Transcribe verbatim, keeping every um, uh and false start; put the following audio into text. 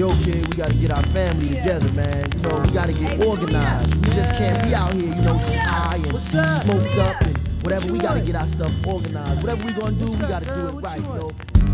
yo, kid, we gotta get our family together, man. You know, we gotta get organized. We just can't be out here, you know, just high and smoked up and whatever. We gotta get our stuff organized. Whatever we gonna do, we gotta do it right, you know.